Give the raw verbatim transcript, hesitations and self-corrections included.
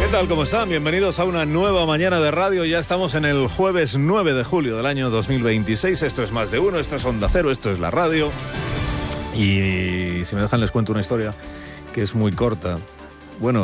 ¿Qué tal? ¿Cómo están? Bienvenidos a una nueva mañana de radio. Ya estamos en el jueves nueve de julio del año dos mil veintiséis. Esto es Más de Uno, esto es Onda Cero, esto es la radio. Y si me dejan les cuento una historia que es muy corta. Bueno,